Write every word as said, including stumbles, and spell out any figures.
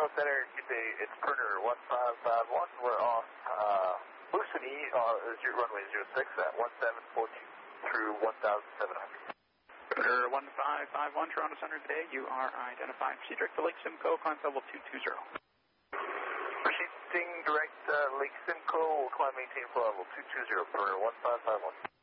Center, good day. It's Printer one five five one. We're off uh, Lucity, uh, is your runway zero six at one seven four two through one thousand seven hundred. Printer one five five one, Toronto Center today. You are identified. Proceed direct to Lake Simcoe, climb level two two zero. Proceeding direct uh, Lake Simcoe, we'll climb maintain for level two two zero for one five five one.